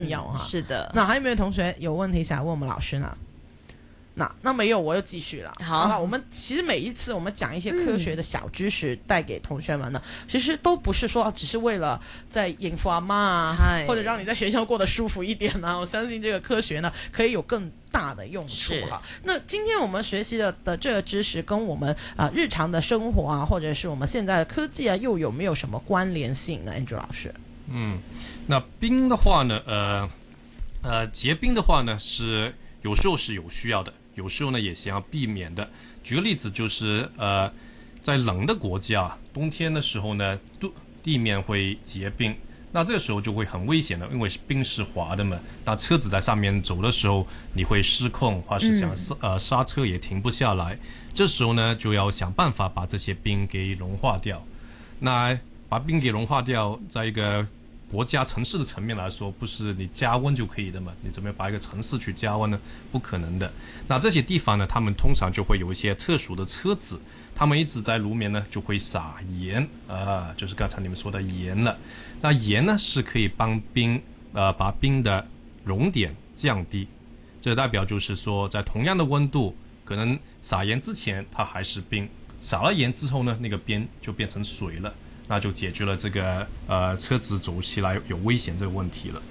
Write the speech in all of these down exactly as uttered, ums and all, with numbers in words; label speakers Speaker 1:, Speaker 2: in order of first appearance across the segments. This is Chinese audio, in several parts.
Speaker 1: 要哈、
Speaker 2: 嗯。是的。
Speaker 1: 那还有没有同学有问题想问我们老师呢？那那没有，我又继续了。
Speaker 2: 好
Speaker 1: 了，我们其实每一次我们讲一些科学的小知识带给同学们呢，嗯、其实都不是说只是为了在应付阿妈啊，或者让你在学校过得舒服一点啊。我相信这个科学呢，可以有更大的用处哈。那今天我们学习的的这个知识，跟我们啊、呃、日常的生活啊，或者是我们现在的科技啊，又有没有什么关联性呢 ？Andrew 老师，
Speaker 3: 嗯，那冰的话呢，呃呃，结冰的话呢，是有时候是有需要的。有时候呢也想要避免的。举个例子，就是呃，在冷的国家，冬天的时候呢，地面会结冰，那这个时候就会很危险的，因为冰是滑的嘛。那车子在上面走的时候，你会失控，或是想、嗯、呃刹车也停不下来。这时候呢，就要想办法把这些冰给融化掉。那把冰给融化掉，在一个国家城市的层面来说，不是你加温就可以的嘛？你怎么把一个城市去加温呢？不可能的。那这些地方呢，他们通常就会有一些特殊的车子，他们一直在路面呢就会撒盐啊，就是刚才你们说的盐了。那盐呢是可以帮冰呃把冰的熔点降低，这代表就是说，在同样的温度，可能撒盐之前它还是冰，撒了盐之后呢，那个冰就变成水了。那就解决了这个呃车子走起来有危险这个问题了。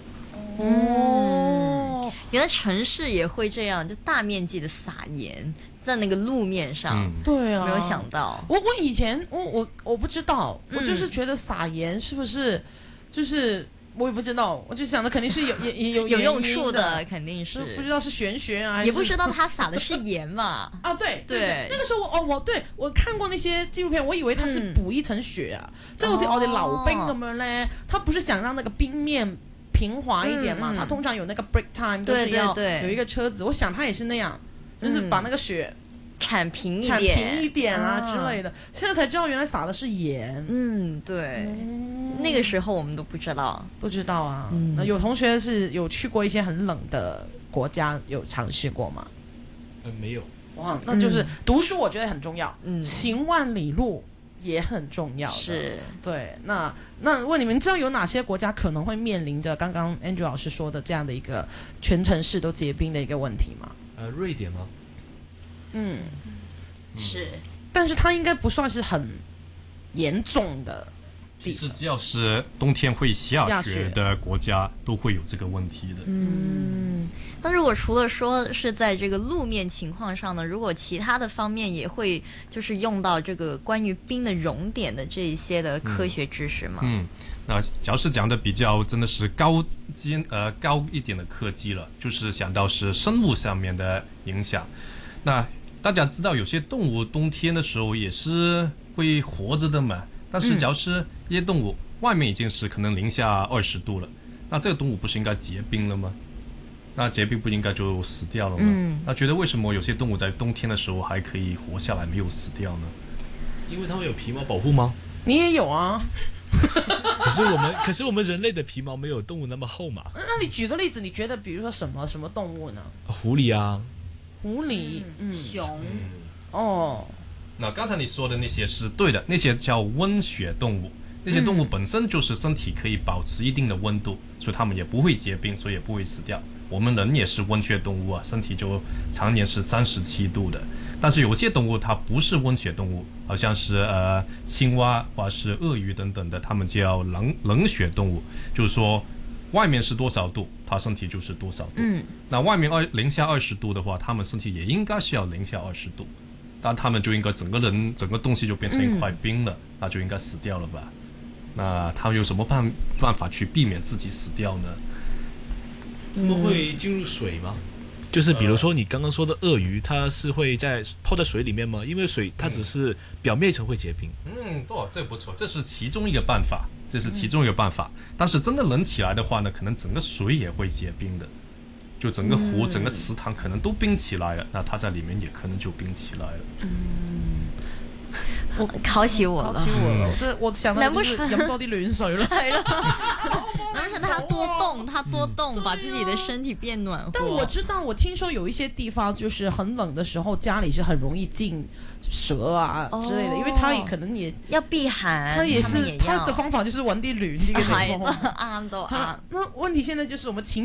Speaker 2: 哦，原来城市也会这样，就大面积的撒盐在那个路面上。
Speaker 1: 嗯、对啊，
Speaker 2: 没有想到。
Speaker 1: 我我以前我我我不知道，我就是觉得撒盐是不是就是。我也不知道，我就想的肯定是有也也有
Speaker 2: 有用处
Speaker 1: 的，
Speaker 2: 肯定是
Speaker 1: 不知道是玄学啊，还是
Speaker 2: 也不知道他撒的是盐嘛？
Speaker 1: 啊，对 对,
Speaker 2: 对, 对，
Speaker 1: 那个时候我哦，我对我看过那些纪录片，我以為他是補一層雪啊，即係好似我哋溜冰咁樣咧，他不是想讓那個冰面平滑一點嘛？他、嗯嗯、通常有那個 break time，就是要有一個車子，我想他也是那樣，就是把那個雪。
Speaker 2: 铲平一
Speaker 1: 点，
Speaker 2: 铲
Speaker 1: 平一点啊之类的，现在才知道原来撒的是盐。
Speaker 2: 嗯，对，嗯、那个时候我们都不知道，
Speaker 1: 不知道啊。
Speaker 2: 嗯、
Speaker 1: 有同学是有去过一些很冷的国家，有尝试过吗？
Speaker 4: 呃，没有。
Speaker 1: 哇，那就是读书，我觉得很重要。
Speaker 2: 嗯，
Speaker 1: 行万里路也很重要的。
Speaker 2: 是，
Speaker 1: 对。那那问你们知道有哪些国家可能会面临着刚刚 Andrew 老师说的这样的一个全城市都结冰的一个问题吗？
Speaker 4: 呃，瑞典吗？
Speaker 1: 嗯，
Speaker 2: 是，
Speaker 1: 但是它应该不算是很严重的。
Speaker 3: 其实只要是冬天会下雪的国家，都会有这个问题的。
Speaker 2: 嗯，那如果除了说是在这个路面情况上呢，如果其他的方面也会就是用到这个关于冰的熔点的这一些的科学知识吗？
Speaker 3: 嗯，嗯那假如是讲的比较真的是高阶呃高一点的科技了，就是想到是生物上面的影响。那大家知道有些动物冬天的时候也是会活着的嘛，但是假如是一些动物、嗯、外面已经是可能零下二十度了，那这个动物不是应该结冰了吗？那结冰不应该就死掉了吗？嗯、那觉得为什么有些动物在冬天的时候还可以活下来，没有死掉呢？
Speaker 4: 因为它们有皮毛保护吗？
Speaker 1: 你也有啊。
Speaker 4: 可是我们可是我们人类的皮毛没有动物那么厚嘛。
Speaker 1: 那你举个例子，你觉得比如说什么什么动物呢？
Speaker 4: 狐狸啊。
Speaker 1: 狐狸、嗯、
Speaker 2: 熊、
Speaker 3: 嗯、
Speaker 1: 哦，
Speaker 3: 那刚才你说的那些是对的，那些叫温血动物，那些动物本身就是身体可以保持一定的温度，嗯、所以它们也不会结冰，所以也不会死掉。我们人也是温血动物啊，身体就常年是三十七度的。但是有些动物它不是温血动物，好像是呃青蛙或是鳄鱼等等的，它们叫冷冷血动物，就是说。外面是多少度，他身体就是多少度。嗯，那外面二零下二十度的话，他们身体也应该是要零下二十度，但他们就应该整个人整个东西就变成一块冰了，嗯、那就应该死掉了吧？那他们有什么办办法去避免自己死掉呢？
Speaker 4: 他们会进入水吗？就是比如说你刚刚说的鳄鱼，它是会在泡在水里面吗？因为水它只是表面层会结冰。
Speaker 3: 嗯，对，这不错，这是其中一个办法，这是其中一个办法。嗯、但是真的冷起来的话呢，可能整个水也会结冰的，就整个湖、嗯、整个池塘可能都冰起来了，那它在里面也可能就冰起来了。
Speaker 2: 嗯。我考起我了，
Speaker 1: 考起我了！我這我想到就是飲多啲暖水啦。
Speaker 2: 係啦，難不成他多動，他多動，嗯、把自己的身體變暖和。
Speaker 1: 但我知道，我聽說有一些地方就是很冷的時候，家裡是很容易進蛇啊之類的，哦、因為他也可能也
Speaker 2: 要避寒，
Speaker 1: 他也是他的方法就是揾啲暖啲嘅地方。
Speaker 2: 啱都啱。
Speaker 1: 那問題現在就是我們情